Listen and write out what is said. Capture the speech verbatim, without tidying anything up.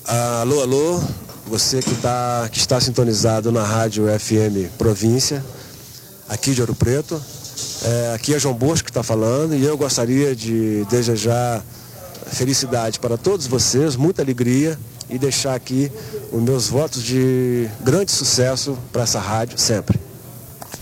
Alô, alô, você que, tá, que está sintonizado na rádio F M Província, aqui de Ouro Preto. É, aqui é João Bosco que está falando e eu gostaria de desejar felicidade para todos vocês, muita alegria e deixar aqui os meus votos de grande sucesso para essa rádio sempre.